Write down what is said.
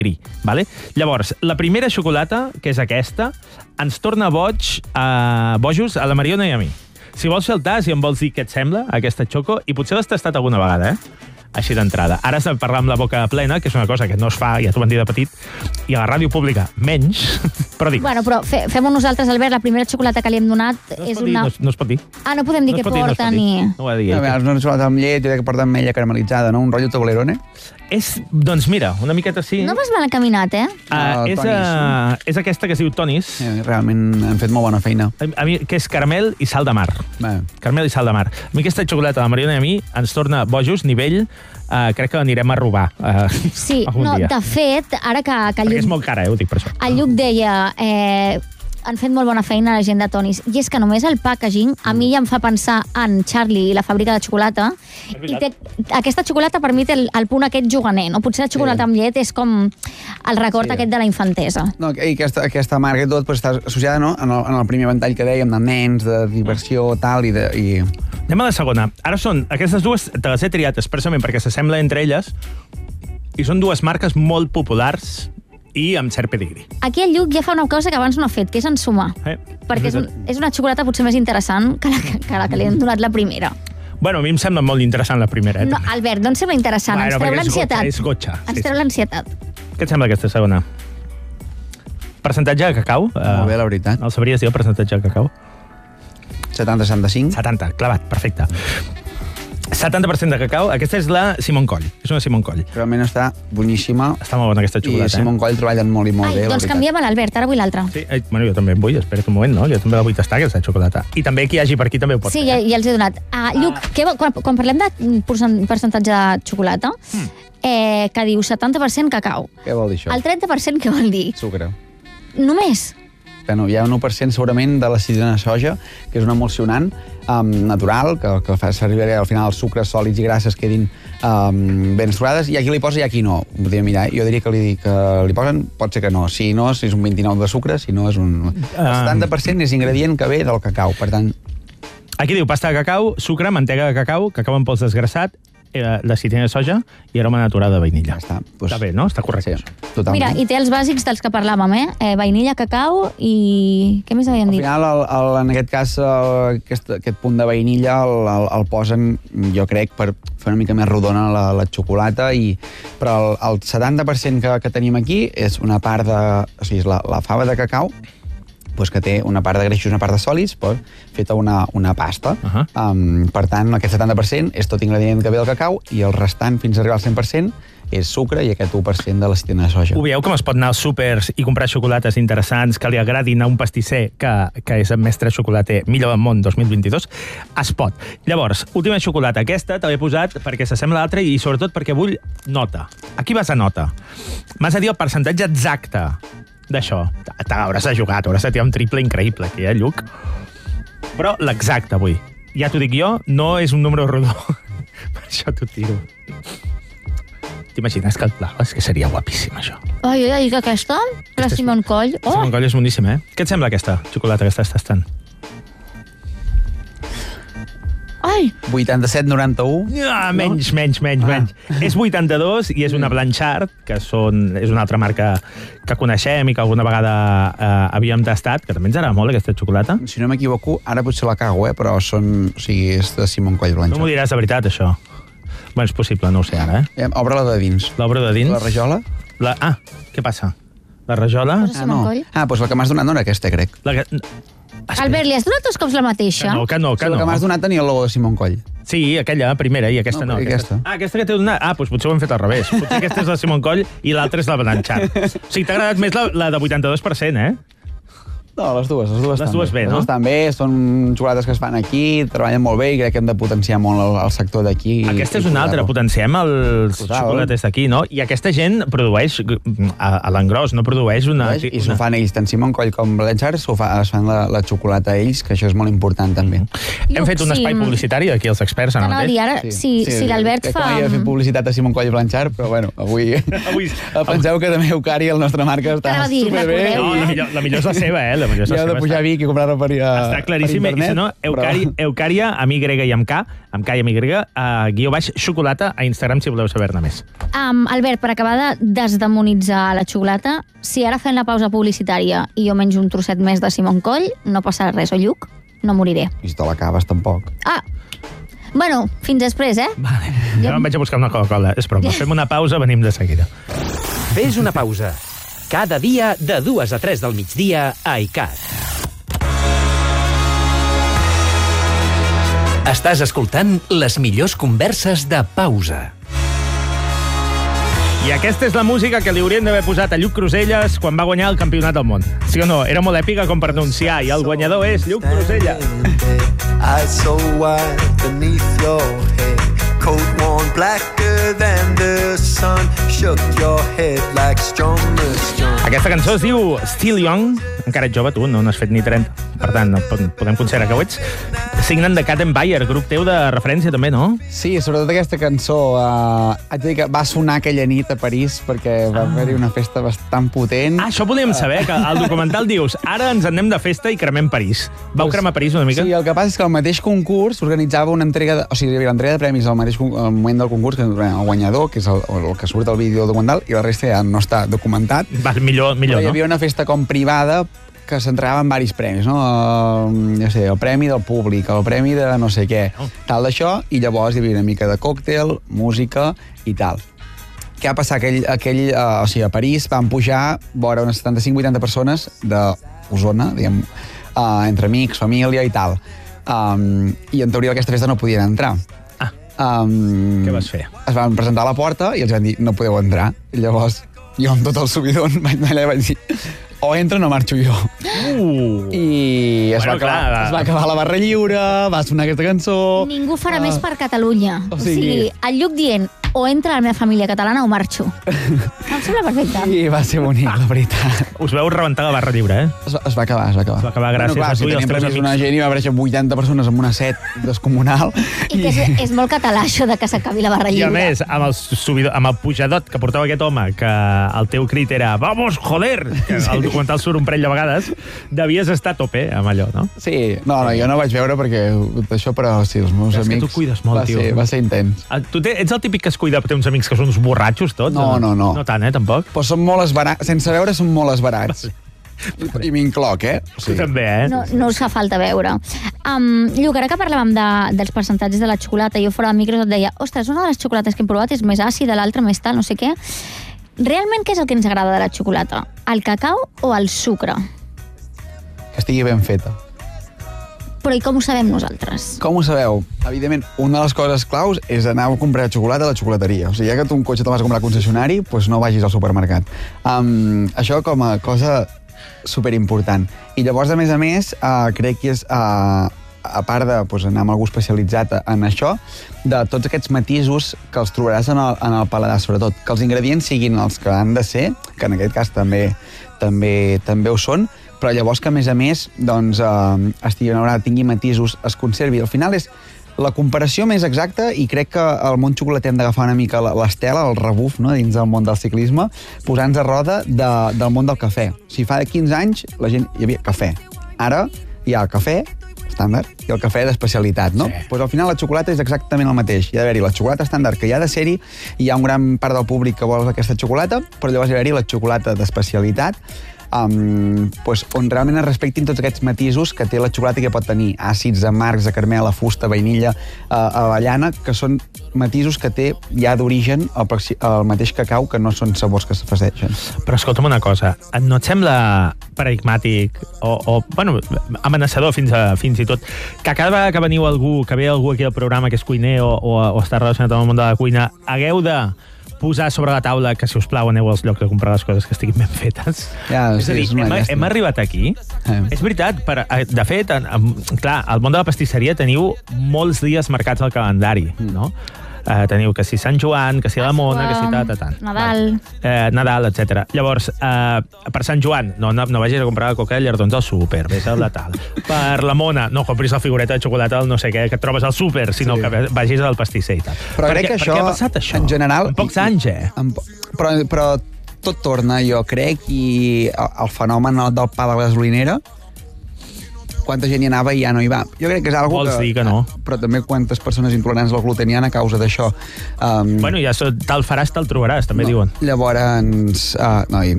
Vale? Llavors, la primera xocolata, que és aquesta, ens torna bojos a la Mariona i a mi. Si vols fer el tas i em vols dir què et sembla, aquesta xoco, i potser l'has tastat alguna vegada, així d'entrada. Ara has de parlar amb la boca plena, que és una cosa que no es fa, ja t'ho van dir de petit, i a la ràdio pública menys, però dic... Bueno, però fem-ho nosaltres, Albert, la primera xocolata que li hem donat és una... No es pot dir. Ah, no podem dir què porta ni... No ho ha de dir. És una xocolata amb llet, que porta ametlla caramelitzada, no? Un rotllo Toblerone. Doncs mira, una miqueta sí. No vas mal encaminat, És aquesta que es diu Tonis. Realment han fet molt bona feina. A mi, que és caramel i sal de mar. Caramel i sal de mar. A mi aquesta xocolata, la Mariona i a mi, ens torna bojos, nivell... crec que l'anirem a robar sí, no, dia. De fet, ara que Perquè és molt cara, ho dic per això. El Lluc deia... han fet molt bona feina la gent de Tonis. I és que només el packaging a mi ja em fa pensar en Charlie i la fàbrica de xocolata. I aquesta xocolata per mi té el punt aquest juganer, no? Potser la xocolata amb llet és com el record aquest de la infantesa. No, i aquesta marca i tot està associada, no?, en el primer ventall que dèiem, de nens, de diversió, tal, i... Anem a la segona. Ara són aquestes dues, te les he triat expressament perquè s'assemblen entre elles, i són dues marques molt populars i amb cert pedigrí. Aquí el Lluc ja fa una cosa que abans no ha fet, que és ensumar. Perquè és una xocolata potser més interessant que la que li hem donat la primera. Bueno, a mi em sembla molt interessant la primera. No, Albert, no em sembla interessant. Ens treu l'ansietat. És gotxa. Ens treu l'ansietat. Què et sembla aquesta segona? Percentatge de cacau? Molt bé, la veritat. El sabries dir, el percentatge de cacau? 70-65. 70, clavat, perfecte. 70% de cacau. Aquesta és la Simon Coll. És una Simon Coll. Realment està boníssima. Està molt bona aquesta xocolata. I Simon Coll treballen molt i molt bé. Doncs canviem a l'Albert, ara vull l'altra. Sí, bueno, jo també en vull, espera't un moment, no? Jo també la vull tastar, aquesta xocolata. I també qui hi hagi per aquí també ho pot fer. Sí, ja els he donat. Lluc, quan parlem de percentatge de xocolata, que diu 70% cacau. Què vol dir això? El 30% què vol dir? Sucre. Només? Bueno, hi ha un 1% segurament de la citrina de soja, que és un emulsionant natural, que fa servir al final els sucres sòlids i grasses quedin ben estructurades, i aquí li posa i aquí no. Mira, jo diria que li posen, pot ser que no. Si no, és un 29 de sucre, si no és un... El 70% és ingredient que ve del cacau, per tant... Aquí diu pasta de cacau, sucre, mantega de cacau en pols desgrassat, la citrina de soja i aroma natural de vainilla. Ja està bé, no? Està correcte. Sí, totalment. Mira, i té els bàsics dels que parlàvem, vainilla, cacau i... Què més havíem dit? Al final, en aquest cas, aquest punt de vainilla el posen, jo crec, per fer una mica més rodona la xocolata, però el 70% que tenim aquí és una part de... O sigui, és la fava de cacau, que té una part de greixos i una part de sòlids, feta una pasta. Per tant, aquest 70% és tot ingredient que ve del cacau i el restant, fins a arribar al 100%, és sucre i aquest 1% de la citrina de soja. Ho veieu com es pot anar als súpers i comprar xocolates interessants que li agradin a un pastisser que és el mestre xocolater millor del món 2022? Es pot. Llavors, última xocolata. Aquesta te l'he posat perquè s'assembla a l'altra i sobretot perquè vull nota. Aquí vas a nota. M'has de dir el percentatge exacte d'això. T'hauràs de jugar, t'hauràs de tirar un triple increïble aquí, Lluc? Però l'exacte, avui. Ja t'ho dic jo, no és un número rodó. Per això t'ho tiro. T'imagines que el claves? Que seria guapíssim, això. Ai, jo dic aquesta, la Simon Coll. La Simon Coll és boníssima, Què et sembla aquesta xocolata que estàs tastant? Ai! 87-91? Menys. És 82 i és una Blanchard, que és una altra marca que coneixem i que alguna vegada havíem tastat, que també ens agrada molt, aquesta xocolata. Si no m'equivoco, ara potser la cago, però és de Simon Coll Blanchard. No m'ho diràs de veritat, això. Bueno, és possible, no ho sé ara, Obre-la de dins. L'obre de dins? La rajola? Què passa? La rajola? Doncs la que m'has donat no era aquesta, crec. Albert, li has donat dos cops la mateixa? Que no. La que m'has donat tenia el logo de Simon Coll. Sí, aquella primera, i aquesta no. Aquesta. Aquesta que t'he donat... Doncs potser ho hem fet al revés. Potser aquesta és la Simon Coll i l'altra és la Blanchard. O sigui, t'ha agradat més la de 82%, No, les dues bé, no? Les dues estan bé, són xocolates que es fan aquí, treballen molt bé i crec que hem de potenciar molt el sector d'aquí. Aquesta és una altra, potenciem els xocolates d'aquí, no? I aquesta gent produeix a l'engròs, no produeix una... I s'ho fan ells, tant Simon Coll com Blanchard, es fan la xocolata ells, que això és molt important també. Hem fet un espai publicitari aquí, els experts, ara mateix. Si l'Albert fa... Com he fet publicitat a Simon Coll i Blanchard, però bueno, avui penseu que també Eucari, la nostra marca, està superbé. La millor és la seva, la millor Ja heu de pujar a Vic i comprar-ho per Està claríssim. I si no, Eucària, amb Y i amb K i amb Y, _xocolata a Instagram si voleu saber-ne més. Albert, per acabar de desdemonitzar la xocolata, si ara fem la pausa publicitària i jo menjo un trosset més de Simon Coll, no passarà res, o Lluc, no moriré. I si te l'acabes, tampoc. Bueno, fins després, Vale. Jo em vaig a buscar una Coca-Cola. És broma. Fem una pausa, venim de seguida. Fes una pausa. Cada dia de 2 a 3 del migdia a ICAT. Estàs escoltant les millors converses de pausa. I aquesta és la música que li haurien d'haver posat a Lluc Cruselles quan va guanyar el Campionat del Món. Sí o no? Era molt èpica com per anunciar, i el guanyador és Lluc Cruselles. Eyes so wide beneath your head, coat worn blacker than the sun, shook your head like strongest young. Aquesta cançó es diu Still Young. Encara ets jove, tu, no n'has fet ni 30. Per tant, podem considerar que ho ets. Signen de Cat Empire, grup teu de referència també, no? Sí, sobretot aquesta cançó. Haig de dir que va sonar aquella nit a París perquè va haver-hi una festa bastant potent. Això volíem saber, que al documental dius ara ens anem de festa i cremem París. Vau cremar París una mica? Sí, el que passa és que el mateix concurs organitzava una entrega de... O sigui, hi havia l'entrega de premis al moment del concurs, que és el guanyador, que és el que surt al vídeo documental, i la resta ja no està documentat. Millor, però hi no? havia una festa com privada que s'entrava en diversos premis, no? El premi del públic, el premi de no sé què, tal d'això, i llavors hi havia una mica de còctel, música i tal. Què va passar? A París van pujar vora unes 75-80 persones d'Osona, diguem, entre amics, família i tal. I en teoria aquesta festa no podien entrar. Què vas fer? Es van presentar a la porta i els van dir no podeu entrar. I llavors jo amb tot el subidon vaig anar allà i vaig dir o entren o marxo jo. I es va acabar la barra lliure, va sonar aquesta cançó... Ningú farà més per Catalunya. O sigui, el Lluc dient o entra la meva família catalana o marxo. Em sembla perfecte. I va ser bonic, la veritat. Us veu rebentar la barra lliure, Es va acabar. Es va acabar gràcies a tu i als teus amics. Una gent i va aparèixer 80 persones amb una set descomunal. I que és molt català, això de que s'acabi la barra lliure. I a més, amb el pujadot que portava aquest home, que el teu crit era «Vamos, joder!», que al documental surt un parell de vegades, devies estar a tope amb allò, no? Sí, no, jo no vaig veure perquè això, però sí, els meus amics... És que tu cuides molt, tio. Va ser intens. Tu ets el típic que es cuida per uns amics que són uns borratxos, tots? No. No tant, tampoc? Però són molt esbarats. Sense veure, són molt esbarats. I m'incloc, Tu també, No us fa falta veure. Lluc, ara que parlàvem dels percentatges de la xocolata, jo fora de micros et deia, ostres, una de les xocolates que hem provat és més àcida, l'altra més tal, no sé què. Realment, què és el que ens agrada de la xocolata? El cacau o el sucre? Que estigui ben feta. Però i com ho sabem nosaltres? Com ho sabeu? Evidentment, una de les coses claus és anar a comprar xocolata a la xocolateria. O sigui, ja que tu un cotxe te'l vas a comprar al concessionari, doncs no vagis al supermercat. Això com a cosa superimportant. I llavors, a més, crec que és... a part de anar amb algú especialitzat en això, de tots aquests matisos que els trobaràs en el paladar, sobretot. Que els ingredients siguin els que han de ser, que en aquest cas també ho són, però llavors que, a més, doncs, tingui matisos, es conservi. Al final és la comparació més exacta i crec que al món xocolater hem d'agafar una mica l'estela, el rebuf, no?, dins del món del ciclisme, posant-nos a roda del món del cafè. O sigui, fa 15 anys la gent hi havia cafè. Ara hi ha el cafè estàndard i el cafè d'especialitat, no? Sí. Pues al final la xocolata és exactament el mateix. Hi ha d'haver-hi la xocolata estàndard, que hi ha de ser-hi, hi ha un gran part del públic que vol aquesta xocolata, però llavors hi ha d'haver-hi la xocolata d'especialitat, on realment es respectin tots aquests matisos que té la xocolata i que pot tenir àcids, amargs, de caramel, fusta, vainilla, avellana, que són matisos que té ja d'origen el mateix cacau, que no són sabors que s'afegeixen. Però escolta'm una cosa, no et sembla paradigmàtic o amenaçador fins i tot, que cada vegada que ve algú aquí al programa que és cuiner o està relacionat amb el món de la cuina, hagueu de posar sobre la taula que, si us plau, aneu als llocs a comprar les coses que estiguin ben fetes. És a dir, hem arribat aquí. És veritat, de fet, clar, al món de la pastisseria teniu molts dies marcats al calendari, no? Teniu que si Sant Joan, que si la Mona, que si tant. Nadal. Nadal, etc. Llavors, per Sant Joan, no vagis a comprar la coca de llardons al súper, vés al de tal. Per la Mona, no compris la figureta de xocolata del no sé què que et trobes al súper, sinó que vagis al pastisser i tal. Però crec que això, per què ha passat això? en general... En pocs anys, Però tot torna, jo crec, i el fenomen del pa de la gasolinera, quanta gent hi anava i ja no hi va. Jo crec que és algo Vols dir que no. Però també quantes persones intolerants a la gluten hi ha a causa d'això. Bueno, ja te'l faràs, te'l trobaràs, també diuen. Llavors, no, i